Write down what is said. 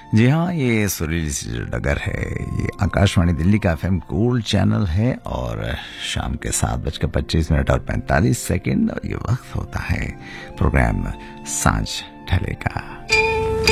जी हाँ, ये सुरीली सी जो डगर है, ये आकाशवाणी दिल्ली का एफएम गोल्ड चैनल है और शाम के 7:25 और 45 सेकंड और ये वक्त होता है प्रोग्राम सांझ ढले का।